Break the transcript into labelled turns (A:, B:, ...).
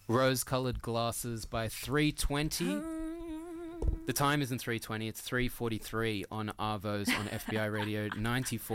A: Rose-Colored Glasses by 320. The time isn't 3:20, it's 3:43 on Arvos on FBI Radio 94.